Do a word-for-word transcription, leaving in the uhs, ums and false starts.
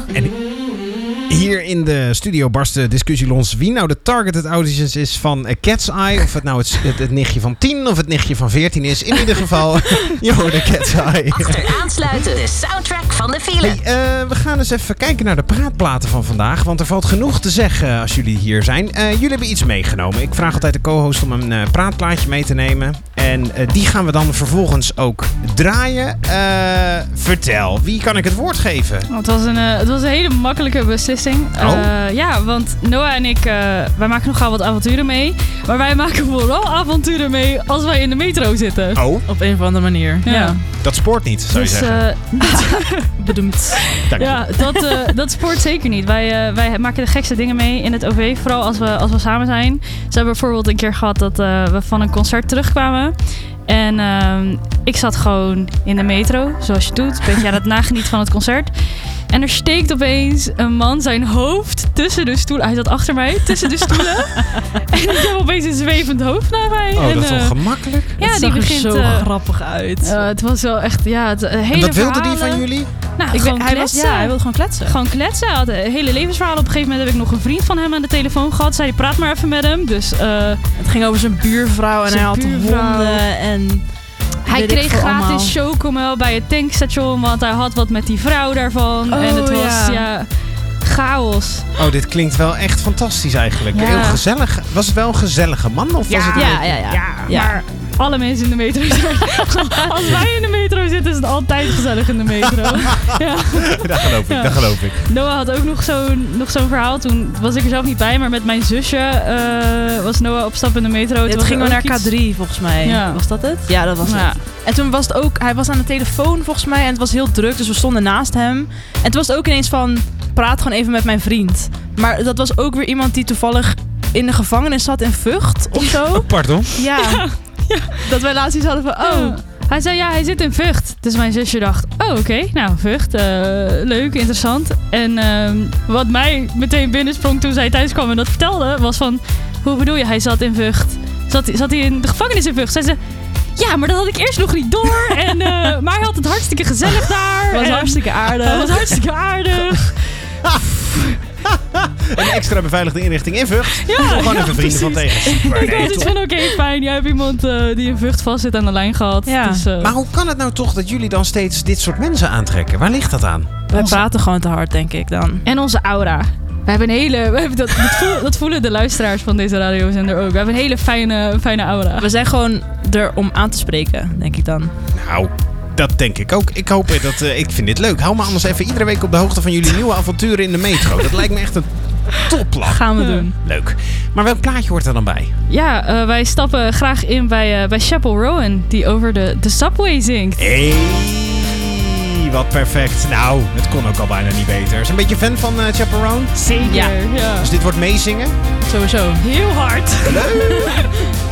En hier in de studio barst de discussie los wie nou de targeted audience is van Cat's Eye. Of het nou het, het, het nichtje van tien of het nichtje van veertien is. In ieder geval, je hoort de Cat's Eye. Achteraansluiten, de soundtrack van de file. Hey, uh, we gaan eens even kijken naar de praatplaten van vandaag. Want er valt genoeg te zeggen als jullie hier zijn. Uh, jullie hebben iets meegenomen. Ik vraag altijd de co-host om een uh, praatplaatje mee te nemen. En uh, die gaan we dan vervolgens ook draaien. Uh, vertel, wie kan ik het woord geven? Het was een, uh, het was een hele makkelijke beslissing. Uh, oh. Ja, want Noah en ik, uh, wij maken nogal wat avonturen mee. Maar wij maken vooral avonturen mee als wij in de metro zitten. Oh. Op een of andere manier. Ja. ja. Dat spoort niet, zou je dus, zeggen. Uh, Bedoemd. Ja, dat, uh, dat spoort zeker niet. Wij, uh, wij maken de gekste dingen mee in het O V. Vooral als we, als we samen zijn. Ze hebben bijvoorbeeld een keer gehad dat uh, we van een concert terugkwamen. En uh, ik zat gewoon in de metro, zoals je doet. Een beetje aan het nagenieten van het concert. En er steekt opeens een man zijn hoofd tussen de stoelen. Hij zat achter mij, tussen de stoelen. En ik heb opeens een zwevend hoofd naar mij. Oh, en, dat is wel uh, gemakkelijk. Ja, het die zag begint er zo uh, grappig uit. Uh, het was wel echt, ja, het uh, hele En wat wilde verhalen. die van jullie? Nou, ik gewoon weet, hij kletsen. was, ja, hij wilde gewoon kletsen. Gewoon kletsen. Hij had een hele levensverhaal. Op een gegeven moment heb ik nog een vriend van hem aan de telefoon gehad. Zei, praat maar even met hem. Dus, uh, het ging over zijn buurvrouw en zijn hij had buurvrouw. honden en... Hij Weet ik kreeg veel gratis allemaal. chocomel bij het tankstation, want hij had wat met die vrouw daarvan. Oh, en het was, ja. ja, chaos. Oh, dit klinkt wel echt fantastisch eigenlijk. Ja. Heel gezellig. Was het wel een gezellige man? Of was het een Ja, beetje- ja, ja. Ja, Ja. maar alle mensen in de metro zijn. Als wij in de metro zitten, is het altijd gezellig in de metro. Ja. Dat geloof ik, Ja. dat geloof ik. Noah had ook nog zo'n, nog zo'n verhaal. Toen was ik er zelf niet bij, maar met mijn zusje uh, was Noah op stap in de metro. Toen Het was ging er we ook naar K drie iets- volgens mij. Ja. Was dat het? Ja, dat was Ja. het. En toen was het ook, hij was aan de telefoon volgens mij en het was heel druk, dus we stonden naast hem. En toen was het ook ineens van, praat gewoon even met mijn vriend. Maar dat was ook weer iemand die toevallig in de gevangenis zat in Vught of zo. Pardon? Ja. Ja. Dat wij laatst iets hadden van, oh. Oh. Hij zei, ja, hij zit in Vught. Dus mijn zusje dacht, oh, oké, okay, nou, Vught, uh, leuk, interessant. En uh, wat mij meteen binnensprong toen zij thuis kwam en dat vertelde, was van, hoe bedoel je, hij zat in Vught? Zat, zat hij in de gevangenis in Vught? Zei ze, ja, maar dat had ik eerst nog niet door. En, uh, maar hij had het hartstikke gezellig daar. Was en hartstikke aardig. Hij was hartstikke aardig. Een extra beveiligde inrichting in Vught. Ja, Gewoon ja, even vrienden van precies. tegen. Maar Ik nee, had iets toch. van, oké, okay, fijn. Jij hebt iemand uh, die in Vught vast zit aan de lijn gehad. Ja. Dus, uh, Maar hoe kan het nou toch dat jullie dan steeds dit soort mensen aantrekken? Waar ligt dat aan? Wij praten gewoon te hard, denk ik dan. En onze aura. We hebben een hele... We hebben dat, dat, voelen, dat voelen de luisteraars van deze radiozender ook. We hebben een hele fijne, fijne aura. We zijn gewoon er om aan te spreken, denk ik dan. Nou, dat denk ik ook. Ik hoop dat... Uh, ik vind dit leuk. Hou me anders even iedere week op de hoogte van jullie nieuwe avonturen in de metro. Dat lijkt me echt een topplan. Gaan we doen. Leuk. Maar welk plaatje hoort er dan bij? Ja, uh, wij stappen graag in bij, uh, bij Chappell Rowan, die over de, de subway zingt. Hey, wat perfect. Nou, het kon ook al bijna niet beter. Is een beetje fan van uh, Chaperone? Zeker, Ja. ja. Dus dit wordt meezingen? Sowieso. Heel hard. Leuk.